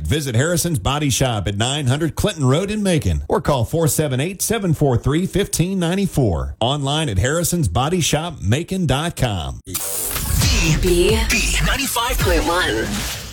Visit Harrison's Body Shop at 900 Clinton Road in Macon or call 478-743-1594. Online at harrisonsbodyshopmacon.com. B 95.1.